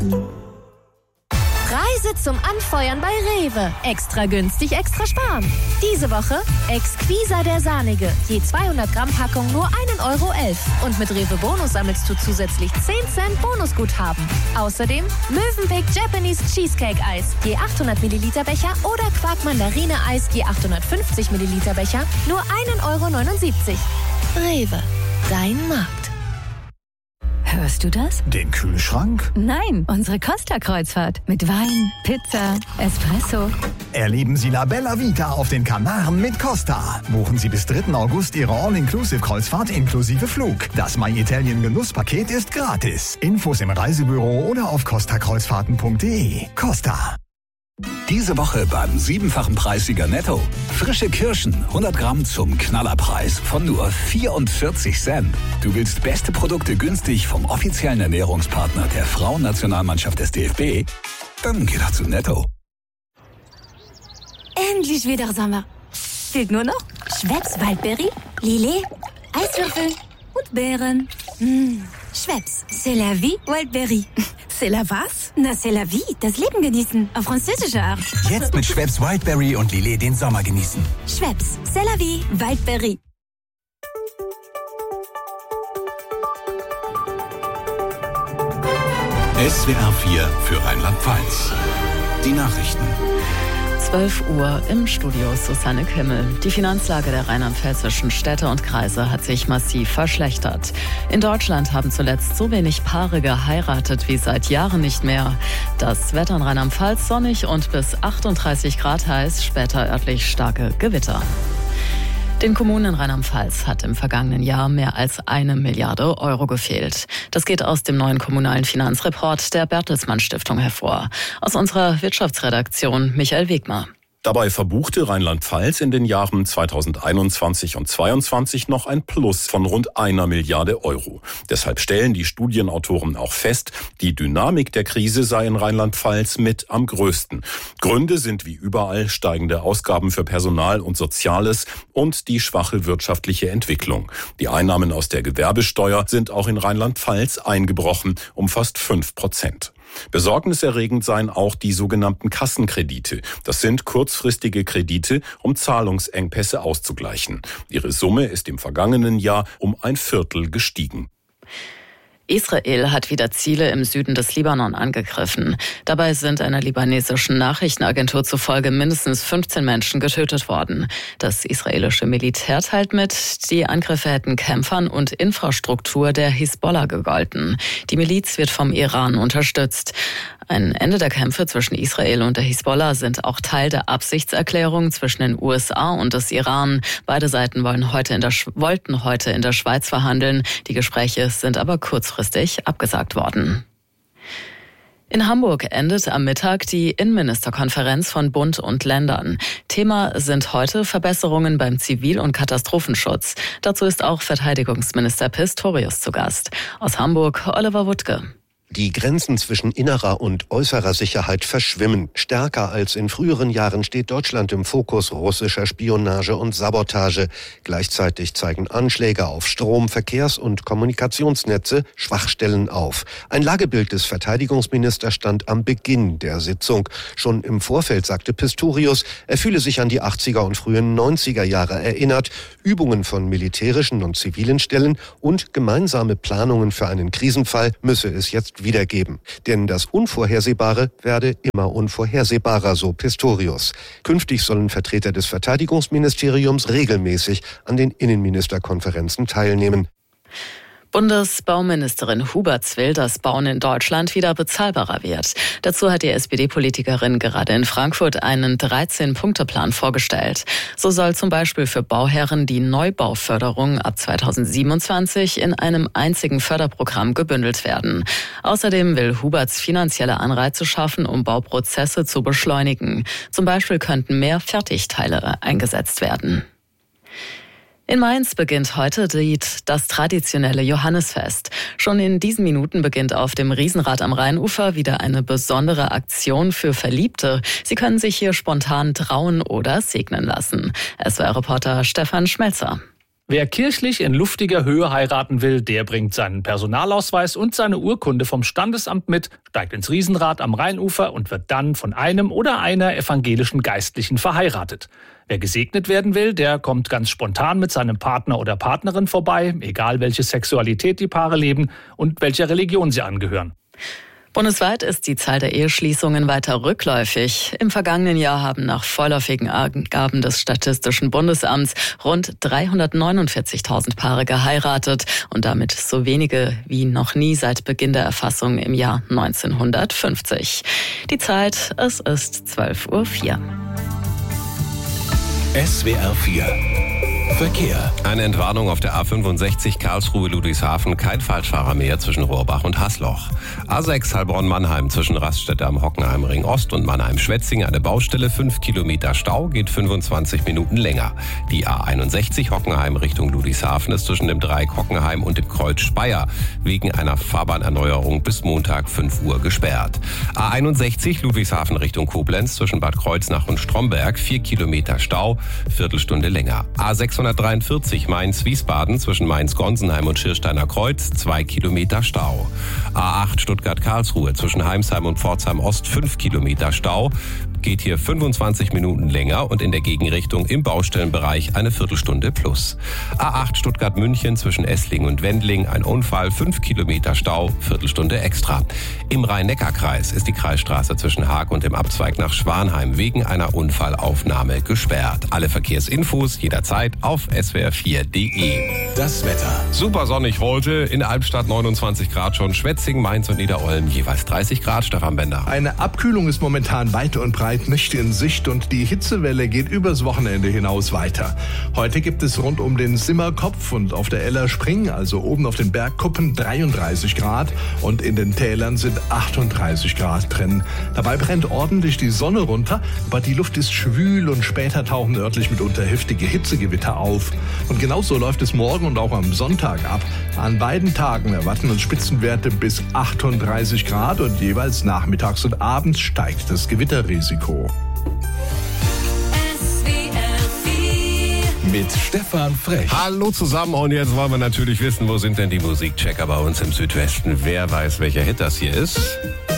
Preise zum Anfeuern bei Rewe. Extra günstig, extra sparen. Diese Woche Exquisa der Sahnige. Je 200 Gramm Packung nur 1,11 € Und mit Rewe Bonus sammelst du zusätzlich 10 Cent Bonusguthaben. Außerdem Mövenpick Japanese Cheesecake Eis. Je 800 Milliliter Becher oder Quark Mandarine Eis. Je 850 Milliliter Becher nur 1,79 €. Rewe. Dein Markt. Hörst du das? Den Kühlschrank? Nein, unsere Costa-Kreuzfahrt. Mit Wein, Pizza, Espresso. Erleben Sie La Bella Vita auf den Kanaren mit Costa. Buchen Sie bis 3. August Ihre All-Inclusive-Kreuzfahrt inklusive Flug. Das My Italien Genusspaket ist gratis. Infos im Reisebüro oder auf costakreuzfahrten.de. Costa. Diese Woche beim 7-fachen Preissieger Netto. Frische Kirschen, 100 Gramm zum Knallerpreis von nur 44 Cent. Du willst beste Produkte günstig vom offiziellen Ernährungspartner der Frauennationalmannschaft des DFB? Dann geh doch zu Netto. Endlich wieder Sommer. Fehlt nur noch Schweppes Waldberry, Lillet, Eiswürfel und Beeren. Schweppes, c'est la vie, Wildberry. C'est la was? Na, c'est la vie, das Leben genießen, auf französische Art. Jetzt mit Schweppes Wildberry und Lillet den Sommer genießen. Schweppes, c'est la vie, Wildberry. SWR 4 für Rheinland-Pfalz. Die Nachrichten. 12 Uhr im Studio Susanne Kimmel. Die Finanzlage der rheinland-pfälzischen Städte und Kreise hat sich massiv verschlechtert. In Deutschland haben zuletzt so wenig Paare geheiratet wie seit Jahren nicht mehr. Das Wetter in Rheinland-Pfalz sonnig und bis 38 Grad heiß, später örtlich starke Gewitter. Den Kommunen in Rheinland-Pfalz hat im vergangenen Jahr mehr als 1 Milliarde Euro gefehlt. Das geht aus dem neuen kommunalen Finanzreport der Bertelsmann Stiftung hervor. Aus unserer Wirtschaftsredaktion Michael Wegmar. Dabei verbuchte Rheinland-Pfalz in den Jahren 2021 und 2022 noch ein Plus von rund 1 Milliarde Euro. Deshalb stellen die Studienautoren auch fest, die Dynamik der Krise sei in Rheinland-Pfalz mit am größten. Gründe sind wie überall steigende Ausgaben für Personal und Soziales und die schwache wirtschaftliche Entwicklung. Die Einnahmen aus der Gewerbesteuer sind auch in Rheinland-Pfalz eingebrochen um fast 5%. Besorgniserregend seien auch die sogenannten Kassenkredite. Das sind kurzfristige Kredite, um Zahlungsengpässe auszugleichen. Ihre Summe ist im vergangenen Jahr um 1/4 gestiegen. Israel hat wieder Ziele im Süden des Libanon angegriffen. Dabei sind einer libanesischen Nachrichtenagentur zufolge mindestens 15 Menschen getötet worden. Das israelische Militär teilt mit, die Angriffe hätten Kämpfern und Infrastruktur der Hisbollah gegolten. Die Miliz wird vom Iran unterstützt. Ein Ende der Kämpfe zwischen Israel und der Hisbollah sind auch Teil der Absichtserklärung zwischen den USA und des Iran. Beide Seiten wollten heute in der Schweiz verhandeln. Die Gespräche sind aber kurzfristig abgesagt worden. In Hamburg endet am Mittag die Innenministerkonferenz von Bund und Ländern. Thema sind heute Verbesserungen beim Zivil- und Katastrophenschutz. Dazu ist auch Verteidigungsminister Pistorius zu Gast. Aus Hamburg Oliver Wuttke. Die Grenzen zwischen innerer und äußerer Sicherheit verschwimmen. Stärker als in früheren Jahren steht Deutschland im Fokus russischer Spionage und Sabotage. Gleichzeitig zeigen Anschläge auf Strom-, Verkehrs- und Kommunikationsnetze Schwachstellen auf. Ein Lagebild des Verteidigungsministers stand am Beginn der Sitzung. Schon im Vorfeld sagte Pistorius, er fühle sich an die 80er und frühen 90er Jahre erinnert. Übungen von militärischen und zivilen Stellen und gemeinsame Planungen für einen Krisenfall müsse es jetzt wiedergeben. Denn das Unvorhersehbare werde immer unvorhersehbarer, so Pistorius. Künftig sollen Vertreter des Verteidigungsministeriums regelmäßig an den Innenministerkonferenzen teilnehmen. Bundesbauministerin Huberts will, dass Bauen in Deutschland wieder bezahlbarer wird. Dazu hat die SPD-Politikerin gerade in Frankfurt einen 13-Punkte-Plan vorgestellt. So soll zum Beispiel für Bauherren die Neubauförderung ab 2027 in einem einzigen Förderprogramm gebündelt werden. Außerdem will Huberts finanzielle Anreize schaffen, um Bauprozesse zu beschleunigen. Zum Beispiel könnten mehr Fertigteile eingesetzt werden. In Mainz beginnt heute das traditionelle Johannisfest. Schon in diesen Minuten beginnt auf dem Riesenrad am Rheinufer wieder eine besondere Aktion für Verliebte. Sie können sich hier spontan trauen oder segnen lassen. SWR-Reporter Stefan Schmelzer. Wer kirchlich in luftiger Höhe heiraten will, der bringt seinen Personalausweis und seine Urkunde vom Standesamt mit, steigt ins Riesenrad am Rheinufer und wird dann von einem oder einer evangelischen Geistlichen verheiratet. Wer gesegnet werden will, der kommt ganz spontan mit seinem Partner oder Partnerin vorbei, egal welche Sexualität die Paare leben und welcher Religion sie angehören. Bundesweit ist die Zahl der Eheschließungen weiter rückläufig. Im vergangenen Jahr haben nach vorläufigen Angaben des Statistischen Bundesamts rund 349.000 Paare geheiratet und damit so wenige wie noch nie seit Beginn der Erfassung im Jahr 1950. Die Zeit, es ist 12:04 Uhr. SWR 4 Verkehr. Eine Entwarnung auf der A65 Karlsruhe-Ludwigshafen. Kein Falschfahrer mehr zwischen Rohrbach und Hasloch. A6 Heilbronn-Mannheim zwischen Raststätte am Hockenheimring Ost und Mannheim-Schwetzing. Eine Baustelle, 5 Kilometer Stau, geht 25 Minuten länger. Die A61 Hockenheim Richtung Ludwigshafen ist zwischen dem Dreieck Hockenheim und dem Kreuz Speyer wegen einer Fahrbahnerneuerung bis Montag 5 Uhr gesperrt. A61 Ludwigshafen Richtung Koblenz zwischen Bad Kreuznach und Stromberg. 4 Kilometer Stau, Viertelstunde länger. A643 Mainz-Wiesbaden zwischen Mainz-Gonsenheim und Schiersteiner Kreuz, 2 Kilometer Stau. A8 Stuttgart-Karlsruhe zwischen Heimsheim und Pforzheim-Ost, 5 Kilometer Stau. Geht hier 25 Minuten länger und in der Gegenrichtung im Baustellenbereich eine Viertelstunde plus. A8 Stuttgart-München zwischen Essling und Wendling, ein Unfall, 5 Kilometer Stau, Viertelstunde extra. Im Rhein-Neckar-Kreis ist die Kreisstraße zwischen Haag und dem Abzweig nach Schwanheim wegen einer Unfallaufnahme gesperrt. Alle Verkehrsinfos jederzeit auf swr4.de. Das Wetter. Super sonnig heute, in der Albstadt 29 Grad schon, Schwetzing, Mainz und Niederolm jeweils 30 Grad, Stefan Bender. Eine Abkühlung ist momentan weit und breit nicht in Sicht und die Hitzewelle geht übers Wochenende hinaus weiter. Heute gibt es rund um den Simmerkopf und auf der Eller Spring, also oben auf den Bergkuppen, 33 Grad und in den Tälern sind 38 Grad drin. Dabei brennt ordentlich die Sonne runter, aber die Luft ist schwül und später tauchen örtlich mitunter heftige Hitzegewitter auf. Und genauso läuft es morgen und auch am Sonntag ab. An beiden Tagen erwarten uns Spitzenwerte bis 38 Grad und jeweils nachmittags und abends steigt das Gewitterrisiko. Mit Stefan Frech. Hallo zusammen und jetzt wollen wir natürlich wissen, wo sind denn die Musikchecker bei uns im Südwesten? Wer weiß, welcher Hit das hier ist?